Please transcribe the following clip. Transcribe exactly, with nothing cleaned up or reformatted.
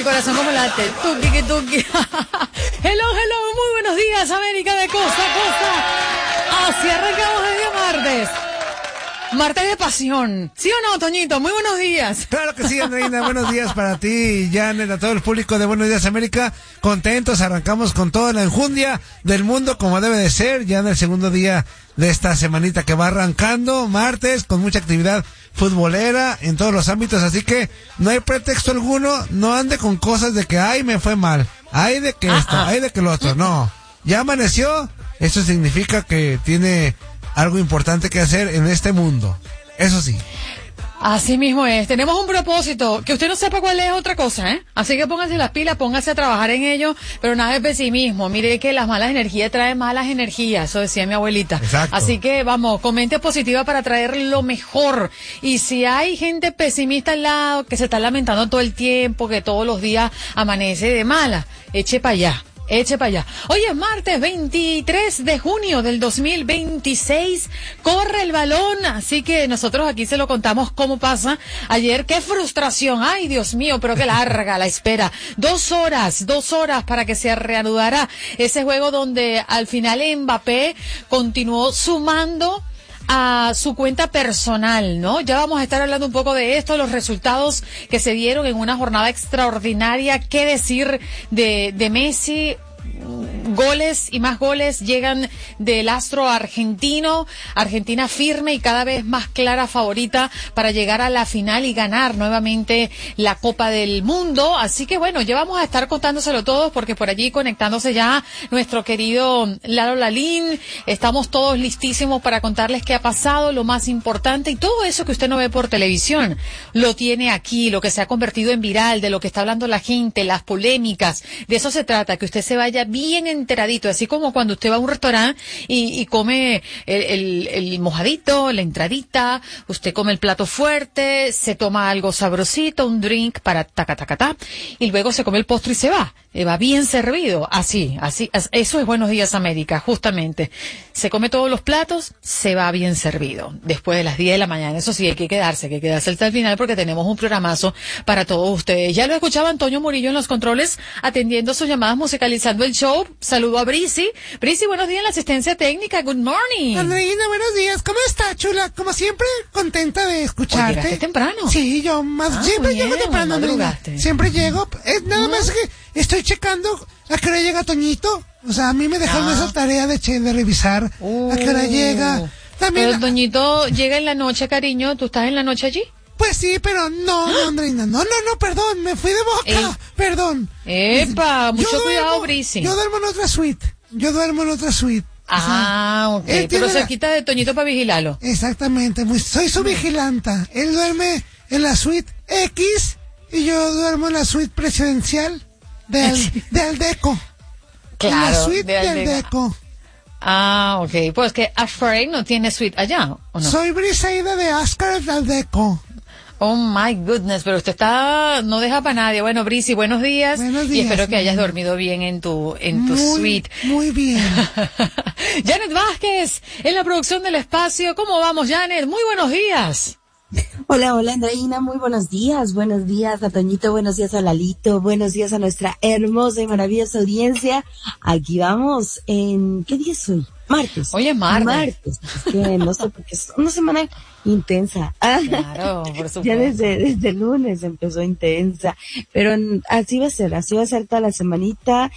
el corazón como late. Tuki, que tuki. Hello, hello, muy buenos días, América de costa a costa. Así arrancamos el día martes. Martes de pasión. ¿Sí o no, Toñito? Muy buenos días. Claro que sí, Andreina. Buenos días para ti, Janet, a todo el público de Buenos Días América. Contentos, arrancamos con toda la enjundia del mundo como debe de ser, ya en el segundo día de esta semanita que va arrancando, martes, con mucha actividad futbolera en todos los ámbitos, así que no hay pretexto alguno, no ande con cosas de que, ay, me fue mal, ay, de que esto, ay, de que lo otro, no. Ya amaneció, eso significa que tiene algo importante que hacer en este mundo, eso sí. Así mismo es, tenemos un propósito, que usted no sepa cuál es otra cosa, ¿eh? Así que póngase las pilas, póngase a trabajar en ello, pero nada de pesimismo, mire que las malas energías traen malas energías, eso decía mi abuelita. Exacto. Así que vamos, comente positiva para traer lo mejor, y si hay gente pesimista al lado, que se está lamentando todo el tiempo, que todos los días amanece de mala, eche para allá. Eche para allá. Hoy es martes veintitrés de junio del dos mil veintiséis. Corre el balón, así que nosotros aquí se lo contamos cómo pasa. Ayer, qué frustración. Ay, Dios mío, pero qué larga la espera. Dos horas, dos horas para que se reanudara ese juego donde al final Mbappé continuó sumando a su cuenta personal, ¿no? Ya vamos a estar hablando un poco de esto, los resultados que se dieron en una jornada extraordinaria. ¿Qué decir de, de Messi? Goles y más goles llegan del astro argentino, Argentina firme y cada vez más clara favorita para llegar a la final y ganar nuevamente la Copa del Mundo. Así que bueno, ya vamos a estar contándoselo todos porque por allí conectándose ya nuestro querido Lalo Lalín, estamos todos listísimos para contarles qué ha pasado, lo más importante y todo eso que usted no ve por televisión, lo tiene aquí, lo que se ha convertido en viral, de lo que está hablando la gente, las polémicas, de eso se trata, que usted se vaya bien enteradito, así como cuando usted va a un restaurante y, y come el, el, el mojadito, la entradita, usted come el plato fuerte, se toma algo sabrosito, un drink para taca, taca, ta, y luego se come el postre y se va, eh, va bien servido, así, así, as, eso es Buenos Días América, justamente, se come todos los platos, se va bien servido, después de las diez de la mañana, eso sí, hay que quedarse, hay que quedarse hasta el final porque tenemos un programazo para todos ustedes. Ya lo escuchaba Antonio Murillo en los controles, atendiendo sus llamadas, musicalizando el show. Saludo a Brisi. Brisi, buenos días en la asistencia técnica. Good morning. Andreina, buenos días. ¿Cómo está, chula? Como siempre, contenta de escucharte. ¿Llegaste temprano? Sí, yo más Ah, siempre bien, llego temprano, Andreina. Siempre llego. Es nada más que estoy checando a qué hora llega Toñito. O sea, a mí me dejaron Ah. esa tarea de, che, de revisar Uh, a qué hora llega. También, Pero el Toñito llega en la noche, cariño. ¿Tú estás en la noche allí? pues sí, pero no, no, Andreina. No, no, no, perdón. Me fui de boca. Ey. Perdón. Epa, Yo mucho duermo- cuidado, Brisi. Yo duermo en otra suite. Yo duermo en otra suite. Ah, ok. él Pero tiene la- cerquita de Toñito para vigilarlo. Exactamente, muy- soy su vigilanta. Él duerme en la suite X y yo duermo en la suite presidencial del, de Aldeco. En la Claro, suite de de Aldeco. Aldeco. Ah, ok. Pues que Ashford no tiene suite allá, ¿o no? Soy Briseida de Ascar de Aldeco. Oh my goodness, pero usted está, no deja para nadie. Bueno, Brisi, buenos días. Buenos Y días, espero que hayas mamá. dormido bien en tu, en tu Muy, suite. muy bien. Janet Vázquez, en la producción del espacio. ¿Cómo vamos, Janet? Muy buenos días. Hola, hola Andreina, muy buenos días, buenos días a Toñito, buenos días a Lalito, buenos días a nuestra hermosa y maravillosa audiencia. Aquí vamos, en, ¿qué día es hoy? Martes. Hoy es martes. Martes, es que no sé, porque es una semana intensa. Claro, por supuesto. Ya desde, desde el lunes empezó intensa, pero así va a ser, así va a ser toda la semanita.